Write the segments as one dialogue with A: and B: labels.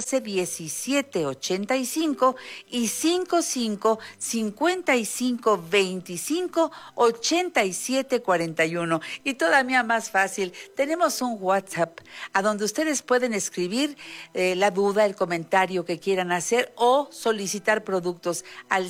A: 5514-1785 y 55-55-25-8741. Y todavía más fácil, tenemos un WhatsApp a donde ustedes pueden escribir la duda, el comentario que quieran hacer o solicitar productos al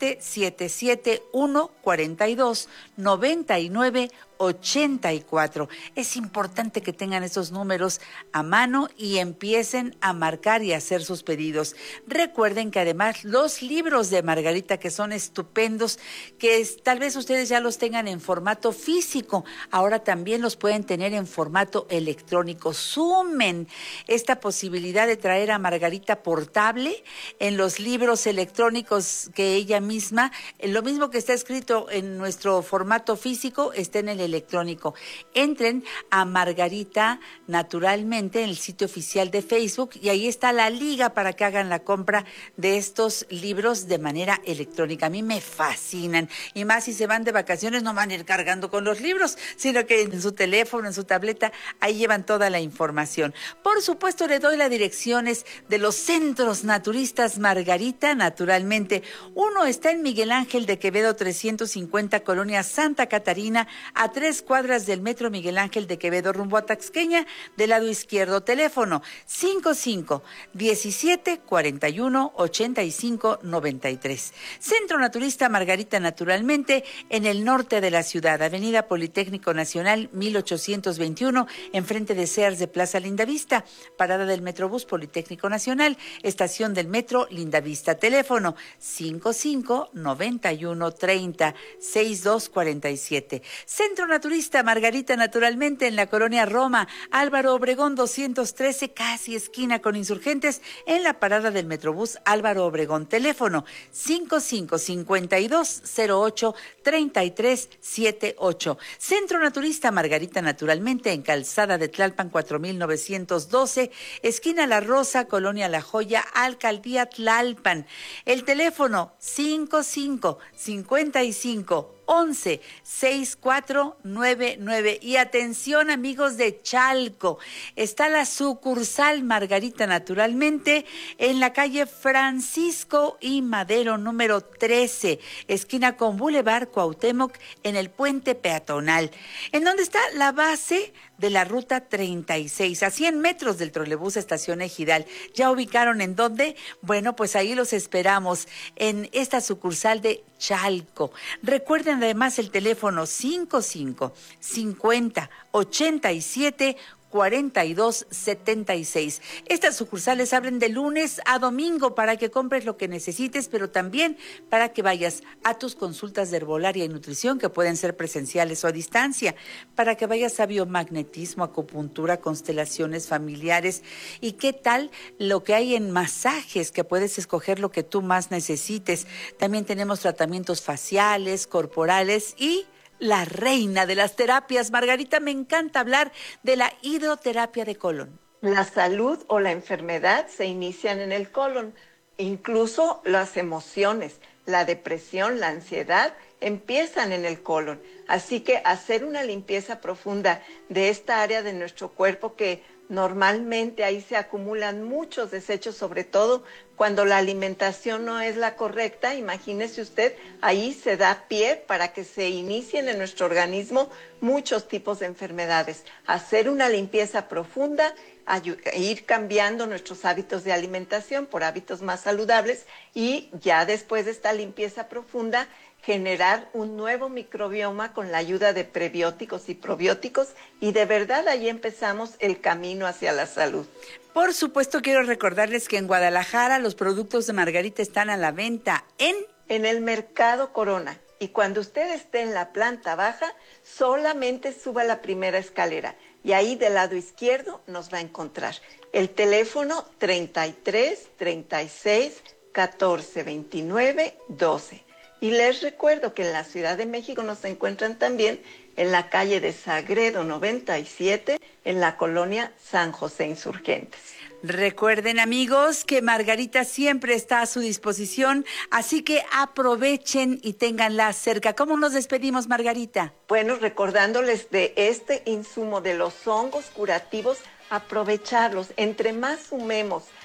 A: 777-142-9984. Es importante que tengan esos números a mano y empiecen a marcar y a hacer sus pedidos. Recuerden que además los libros de Margarita, que son estupendos, que tal vez ustedes ya los tengan en formato físico, ahora también los pueden tener en formato electrónico. Sumen esta posibilidad de traer a Margarita portable en los libros electrónicos que ella misma, lo mismo que está escrito en nuestro formato físico, está en el electrónico. Entren a Margarita Naturalmente en el sitio oficial de Facebook y ahí está la liga para que hagan la compra de estos libros de manera electrónica. A mí me fascinan, y más si se van de vacaciones, no van a ir cargando con los libros, sino que en su teléfono, en su tableta, ahí llevan toda la información. Por supuesto, le doy las direcciones de los centros naturistas Margarita Naturalmente. Uno está en Miguel Ángel de Quevedo 350, Colonia Santa Catarina, a 3 cuadras del Metro Miguel Ángel de Quevedo, rumbo a Taxqueña, del lado izquierdo. Teléfono 55-17-41-85-93. Centro Naturista Margarita Naturalmente, en el norte de la ciudad, Avenida Politécnico Nacional 1821, enfrente de Sears de Plaza Lindavista, parada del Metrobús Politécnico Nacional, estación del Metro Lindavista. Teléfono 55-91-30-6247. Centro Naturista Margarita Naturalmente, en la colonia Roma, Álvaro Obregón 213, casi esquina con Insurgentes, en la parada del Metrobús Álvaro Obregón. Teléfono 55-5208-3378. Centro Naturista Margarita Naturalmente, en Calzada de Tlalpan 4912, esquina La Rosa, colonia La Joya, Alcaldía Tlalpan. El teléfono 55-65-11-6499. Y atención, amigos de Chalco, está la sucursal Margarita Naturalmente en la calle Francisco y Madero número 13, esquina con Boulevard Cuauhtémoc, en el puente peatonal, en donde está la base de la ruta 36, a 100 metros del trolebús Estación Ejidal. ¿Ya ubicaron en dónde? Bueno, pues ahí los esperamos, en esta sucursal de Chalco. Recuerden además el teléfono 55-50-87-4276. Estas sucursales abren de lunes a domingo para que compres lo que necesites, pero también para que vayas a tus consultas de herbolaria y nutrición, que pueden ser presenciales o a distancia, para que vayas a biomagnetismo, acupuntura, constelaciones familiares, y qué tal lo que hay en masajes, que puedes escoger lo que tú más necesites. También tenemos tratamientos faciales, corporales y la reina de las terapias. Margarita, me encanta hablar de la hidroterapia de colon.
B: La salud o la enfermedad se inician en el colon. Incluso las emociones, la depresión, la ansiedad, empiezan en el colon. Así que hacer una limpieza profunda de esta área de nuestro cuerpo, que normalmente ahí se acumulan muchos desechos, sobre todo cuando la alimentación no es la correcta. Imagínese usted, ahí se da pie para que se inicien en nuestro organismo muchos tipos de enfermedades. Hacer una limpieza profunda, ir cambiando nuestros hábitos de alimentación por hábitos más saludables, y ya después de esta limpieza profunda, generar un nuevo microbioma con la ayuda de prebióticos y probióticos, y de verdad ahí empezamos el camino hacia la salud.
A: Por supuesto, quiero recordarles que en Guadalajara los productos de Margarita están a la venta en
B: el Mercado Corona. Y cuando usted esté en la planta baja, solamente suba la primera escalera y ahí del lado izquierdo nos va a encontrar. El teléfono 33 36 14 29 12. Y les recuerdo que en la Ciudad de México nos encuentran también en la calle de Sagredo 97, en la colonia San José Insurgentes.
A: Recuerden, amigos, que Margarita siempre está a su disposición, así que aprovechen y ténganla cerca. ¿Cómo nos despedimos, Margarita?
B: Bueno, recordándoles de este insumo de los hongos curativos, aprovecharlos. Entre más sumemos